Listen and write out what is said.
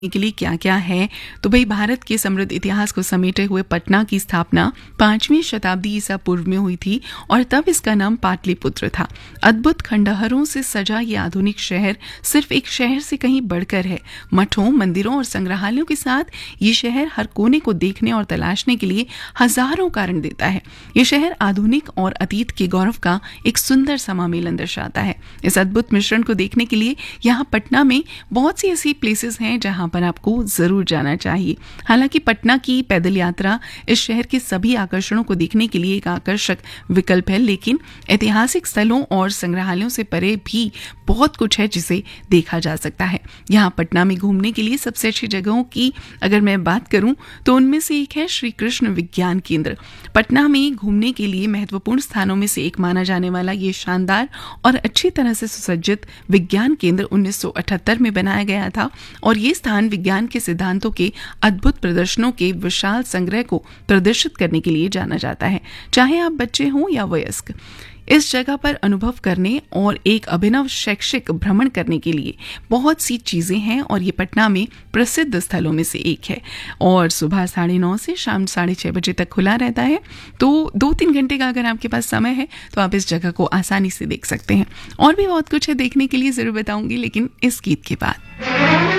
के लिए क्या क्या है, तो भाई भारत के समृद्ध इतिहास को समेटे हुए पटना की स्थापना 5वीं शताब्दी ईसा पूर्व में हुई थी और तब इसका नाम पाटलिपुत्र था। अद्भुत खंडहरों से सजा ये आधुनिक शहर सिर्फ एक शहर से कहीं बढ़कर है। मठों, मंदिरों और संग्रहालयों के साथ ये शहर हर कोने को देखने और तलाशने के लिए हजारों कारण देता है। ये शहर आधुनिक और अतीत के गौरव का एक सुंदर समामेलन दर्शाता है। इस अद्भुत मिश्रण को देखने के लिए यहाँ पटना में बहुत सी ऐसी प्लेसेस हैं जहाँ पर आपको जरूर जाना चाहिए। हालांकि पटना की पैदल यात्रा इस शहर के सभी आकर्षणों को देखने के लिए एक आकर्षक विकल्प है, लेकिन ऐतिहासिक स्थलों और संग्रहालयों से परे भी बहुत कुछ है जिसे देखा जा सकता है। यहाँ पटना में घूमने के लिए सबसे अच्छी जगहों की अगर मैं बात करूं तो उनमें से एक है श्री कृष्ण विज्ञान केंद्र। पटना में घूमने के लिए महत्वपूर्ण स्थानों में से एक माना जाने वाला ये शानदार और अच्छी तरह से सुसज्जित विज्ञान केंद्र 1978 में बनाया गया था और ये स्थान विज्ञान के सिद्धांतों के अद्भुत प्रदर्शनों के विशाल संग्रह को प्रदर्शित करने के लिए जाना जाता है। चाहे आप बच्चे हों या वयस्क, इस जगह पर अनुभव करने और एक अभिनव शैक्षिक भ्रमण करने के लिए बहुत सी चीजें हैं और ये पटना में प्रसिद्ध स्थलों में से एक है और सुबह 9:30 से शाम 6:30 बजे तक खुला रहता है। तो 2-3 घंटे का अगर आपके पास समय है तो आप इस जगह को आसानी से देख सकते हैं। और भी बहुत कुछ है देखने के लिए, जरूर बताऊंगी, लेकिन इस गीत के बाद।